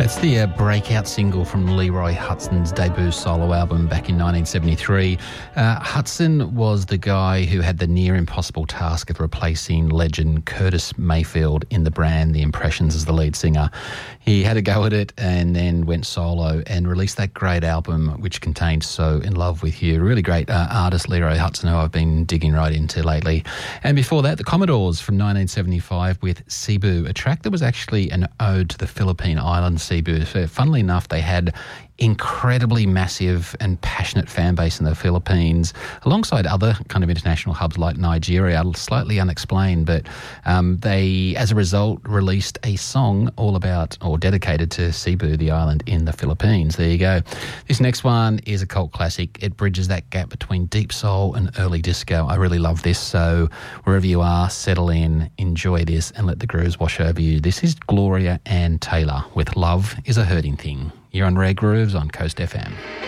That's the breakout single from Leroy Hutson's debut solo album back in 1973. Hutson was the guy who had the near impossible task of replacing legend Curtis Mayfield in the band The Impressions as the lead singer. He had a go at it and then went solo and released that great album which contained So In Love With You. Really great artist Leroy Hutson, who I've been digging right into lately. And before that, the Commodores from 1975 with Cebu, a track that was actually an ode to the Philippine islands. Cebu. Funnily enough, they had incredibly massive and passionate fan base in the Philippines, alongside other kind of international hubs like Nigeria, slightly unexplained, but they, as a result, released a song all about, or dedicated to Cebu, the island in the Philippines. There you go. This next one is a cult classic. It bridges that gap between deep soul and early disco. I really love this, so wherever you are, settle in, enjoy this, and let the grooves wash over you. This is Gloria Ann Taylor with Love Is a Hurting Thing. You're on Rare Grooves on Coast FM.